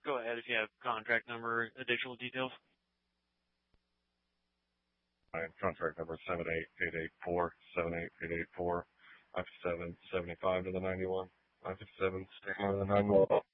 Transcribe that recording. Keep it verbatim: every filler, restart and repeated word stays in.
go ahead if you have contract number, additional details. All right, contract number seven eight eight eight four, seven eight eight eight four, five seven seventy five to the ninety one, five seven seventy five to the ninety one.